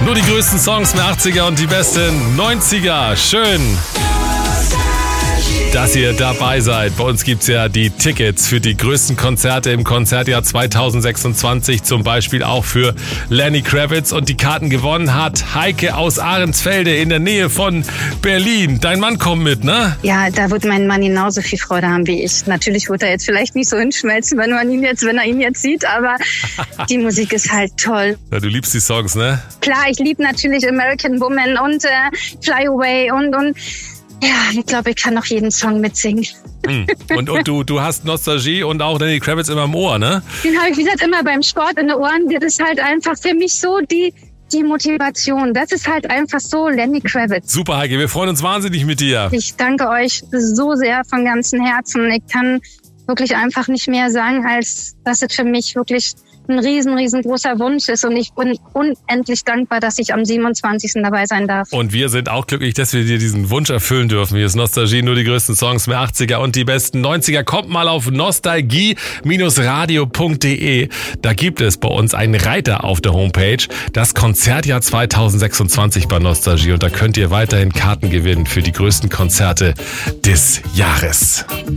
Nur die größten Songs der 80er und die besten 90er. Schön, dass ihr dabei seid. Bei uns gibt's ja die Tickets für die größten Konzerte im Konzertjahr 2026. Zum Beispiel auch für Lenny Kravitz. Und die Karten gewonnen hat Heike aus Ahrensfelde in der Nähe von Berlin. Dein Mann kommt mit, ne? Ja, da wird mein Mann genauso viel Freude haben wie ich. Natürlich wird er jetzt vielleicht nicht so hinschmelzen, wenn er ihn jetzt sieht, aber die Musik ist halt toll. Ja, du liebst die Songs, ne? Klar, ich liebe natürlich American Woman und Fly Away und ja, ich glaube, ich kann noch jeden Song mitsingen. Und du hast Nostalgie und auch Lenny Kravitz immer im Ohr, ne? Den habe ich, wie gesagt, immer beim Sport in den Ohren. Das ist halt einfach für mich so die Motivation. Das ist halt einfach so Lenny Kravitz. Super, Heike, wir freuen uns wahnsinnig mit dir. Ich danke euch so sehr von ganzem Herzen. Ich kann wirklich einfach nicht mehr sagen, als dass es für mich wirklich ein riesengroßer Wunsch ist. Und ich bin unendlich dankbar, dass ich am 27. dabei sein darf. Und wir sind auch glücklich, dass wir dir diesen Wunsch erfüllen dürfen. Hier ist Nostalgie, nur die größten Songs der 80er und die besten 90er. Kommt mal auf nostalgie-radio.de. Da gibt es bei uns einen Reiter auf der Homepage. Das Konzertjahr 2026 bei Nostalgie. Und da könnt ihr weiterhin Karten gewinnen für die größten Konzerte des Jahres.